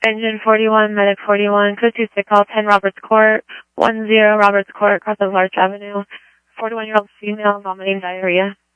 Engine 41, Medic 41, code 26, call 10 Roberts Court, 10 Roberts Court, across of Larch Avenue. 41-year-old female vomiting diarrhea.